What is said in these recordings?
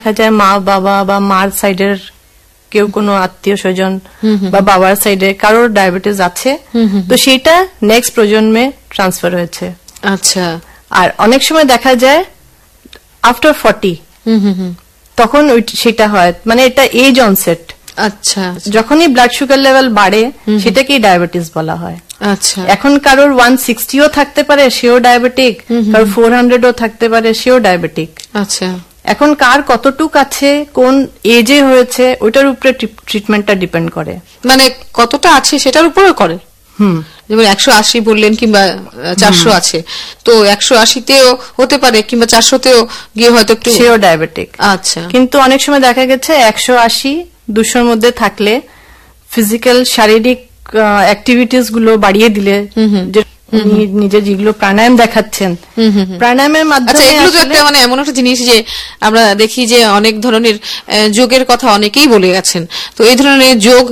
দেখা যায় মা বাবা বা মার সাইডের কেউ কোনো আত্মীয় স্বজন বা বাবার সাইডে কারোর ডায়াবেটিস আছে, তো সেটা নেক্সট প্রজন্মে ট্রান্সফার হয়েছে। আচ্ছা। আর অনেক সময় দেখা যায় আফটার 40 তখন সেটা হয়, মানে এটা এজ অনসেট। আচ্ছা। যখনই ব্লাড সুগার লেভেল বাড়ে সেটাকেই ডায়াবেটিস বলা হয়। আচ্ছা। এখন কারোর 160ও থাকতে পারে, সেও ডায়াবেটিক, কারোর 400ও থাকতে পারে, সেও ডায়াবেটিক। আচ্ছা। এখন কার কতটুক আছে, কোন এজে হয়েছে, ওইটার উপরে ট্রিটমেন্টটা ডিপেন্ড করে। মানে কতটা আছে সেটার উপরে করে। যেমন 180 বললেন কিংবা 400 আছে, তো 180তেও হতে পারে কিংবা 400তেও গিয়ে হয়তো একটু সেও ডায়াবেটিক। আচ্ছা। কিন্তু অনেক সময় দেখা গেছে 180-200 মধ্যে থাকলে ফিজিক্যাল শারীরিক অ্যাক্টিভিটিস গুলো বাড়িয়ে দিলে, নিজে যেগুলো প্রাণায়াম দেখাচ্ছেন, প্রাণায়ামের মাধ্যমে এগুলো তো একটা মানে এমন একটা জিনিস যে আমরা দেখি যে অনেক ধরনের যোগের কথা অনেকেই বলে গেছেন, তো এই ধরনের যোগ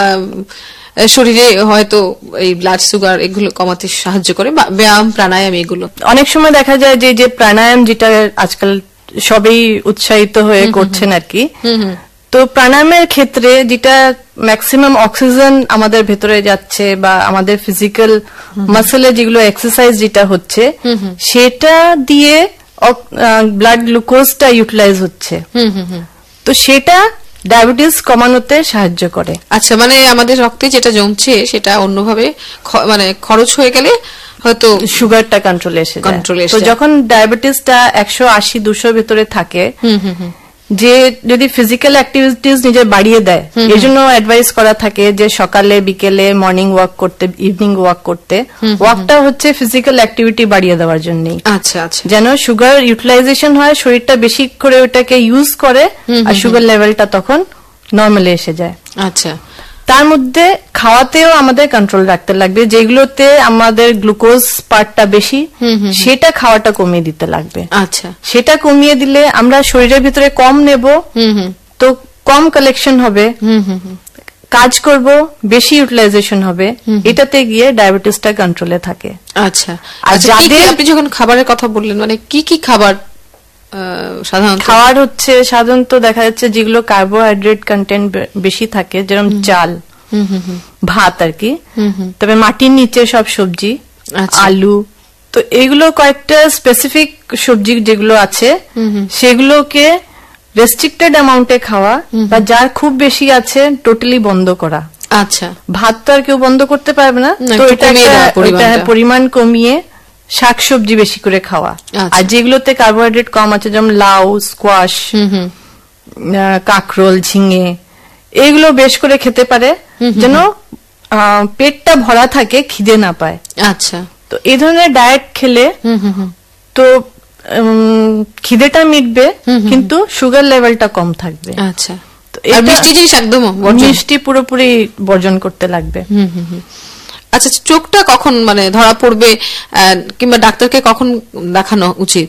শরীরে হয়তো এই ব্লাড সুগার এগুলো কমাতে সাহায্য করে, বা ব্যায়াম প্রাণায়াম এগুলো অনেক সময় দেখা যায় যে প্রাণায়াম যেটা আজকাল সবাই উৎসাহিত হয়ে করছেন আর কি, তো প্রাণায়ামের ক্ষেত্রে যেটা ম্যাক্সিমাম অক্সিজেন আমাদের ভেতরে যাচ্ছে বা আমাদের ফিজিক্যাল মাসেলে যেগুলো এক্সারসাইজ যেটা হচ্ছে সেটা দিয়ে ব্লাড গ্লুকোজটা ইউটিলাইজ হচ্ছে, তো সেটা ডায়াবেটিস কমানোতে সাহায্য করে। আচ্ছা, মানে আমাদের রক্তে যেটা জমছে সেটা অন্যভাবে মানে খরচ হয়ে গেলে হয়তো সুগারটা কন্ট্রোলে এসে যায়। তো যখন ডায়াবেটিসটা 180-200 ভেতরে থাকে, যে যদি ফিজিক্যাল অ্যাক্টিভিটিস নিজে বাড়িয়ে দেয়, এই জন্য অ্যাডভাইস করা থাকে যে সকালে বিকেলে মর্নিং ওয়াক করতে, ইভিনিং ওয়াক করতে। ওয়াকটা হচ্ছে ফিজিক্যাল অ্যাক্টিভিটি বাড়িয়ে দেওয়ার জন্যই। আচ্ছা আচ্ছা। যেন সুগার ইউটিলাইজেশন হয়, শরীরটা বেশি করে ওটাকে ইউজ করে, আর সুগার লেভেলটা তখন নর্মালে এসে যায়। আচ্ছা। তার মধ্যে খাওয়াতেও আমাদের কন্ট্রোল রাখতে লাগবে, যেগুলোতে আমাদের গ্লুকোজ পার্টটা বেশি সেটা খাওয়াটা কমিয়ে দিতে লাগবে। আচ্ছা। সেটা কমিয়ে দিলে আমরা শরীরের ভিতরে কম নেব, তো কম কালেকশন হবে, কাজ করব, বেশি ইউটিলাইজেশন হবে, এটাতে গিয়ে ডায়াবেটিসটা কন্ট্রোলে থাকে। আচ্ছা। আর যাদের আপনি যখন খাবারের কথা বললেন, মানে কি কি খাবার সাধারণত খাওয়ার হচ্ছে, সাধারণত দেখা যাচ্ছে যেগুলো কার্বোহাইড্রেট কন্টেন্ট বেশি থাকে, যেরকম চাল, ভাত আর কি, তবে মাটির নিচে সব সবজি, আলু, তো এগুলো কয়েকটা স্পেসিফিক সবজি যেগুলো আছে সেগুলোকে রেস্ট্রিক্টেড অ্যামাউন্টে খাওয়া, বা যার খুব বেশি আছে টোটালি বন্ধ করা। আচ্ছা। ভাত তো আর কেউ বন্ধ করতে পারবে না, তো এটা পরিমাণ কমিয়ে শাকসবজি বেশি করে খাওয়া। আর যেগুলোতে কার্বোহাইড্রেট কম আছে, যেমন লাউ, স্কোয়াশ, কাঁকরোল, ঝিঙে, এগুলো বেশ করে খেতে পারে, যেন পেটটা ভরা থাকে, খিদে না পায়। আচ্ছা। তো এই ধরনের ডায়েট খেলে তো খিদেটা মিটবে, কিন্তু সুগার লেভেলটা কম থাকবে। আচ্ছা। মিষ্টি জিনিস একদম মিষ্টি পুরোপুরি বর্জন করতে লাগবে। আচ্ছা, চোখটা কখন মানে ধরা পড়বে, কিংবা ডাক্তারকে কখন দেখানো উচিত?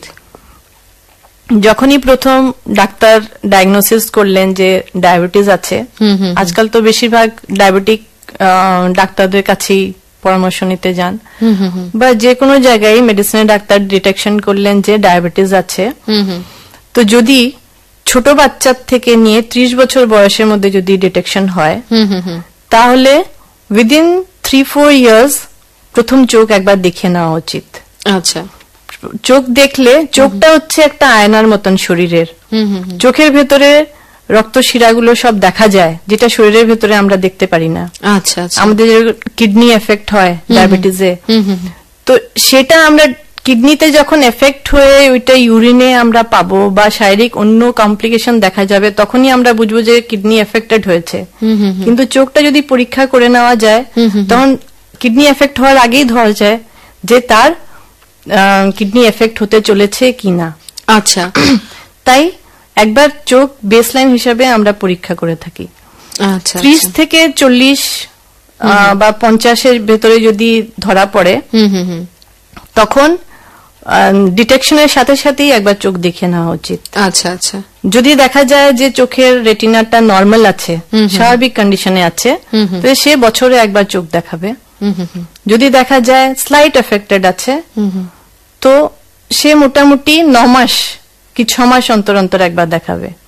যখনই প্রথম ডাক্তার ডায়াগনোসিস করলেন যে ডায়াবেটিস আছে, আজকাল তো বেশিরভাগ ডায়াবেটিক ডাক্তারদের কাছেই পরামর্শ নিতে যান, বা যে কোনো জায়গায় মেডিসিনের ডাক্তার ডিটেকশন করলেন যে ডায়াবেটিস আছে, তো যদি ছোট বাচ্চার থেকে নিয়ে 30 বছর বয়সের মধ্যে যদি ডিটেকশন হয়, তাহলে উইদিন 3-4 ইয়ার্স প্রথম চোখ একবার দেখে নেওয়া উচিত। আচ্ছা। চোখ দেখলে, চোখটা হচ্ছে একটা আয়নার মতন শরীরের, চোখের ভেতরে রক্ত শিরাগুলো সব দেখা যায়, যেটা শরীরের ভেতরে আমরা দেখতে পারি না। আচ্ছা। আমাদের কিডনি এফেক্ট হয় ডায়াবেটিসে, তো সেটা আমরা কিডনিতে যখন এফেক্ট হয়ে ওইটা ইউরিনে আমরা পাবো, বা শারীরিক অন্য কমপ্লিকেশন দেখা যাবে, তখনই আমরা বুঝবো যে কিডনি এফেক্টেড হয়েছে। কিন্তু চোখটা যদি পরীক্ষা করে নেওয়া যায়, তখন কিডনি এফেক্ট হওয়ার আগেই ধরা যায় যে তার কিডনি এফেক্ট হতে চলেছে কিনা। আচ্ছা। তাই একবার চোখ বেসলাইন হিসাবে আমরা পরীক্ষা করে থাকি। 30 থেকে 40 বা 50-এর ভেতরে যদি ধরা পড়ে, তখন ডিটেকশনের সাথে সাথেই একবার চোখ দেখে নেওয়া উচিত। আচ্ছা আচ্ছা। যদি দেখা যায় যে চোখের রেটিনাটা নর্মাল আছে, স্বাভাবিক কন্ডিশনে আছে, তো সে বছরে একবার চোখ দেখাবে। যদি দেখা যায় স্লাইট এফেক্টেড আছে, তো সে মোটামুটি 9 মাস কি 6 মাস অন্তর অন্তর একবার দেখাবে।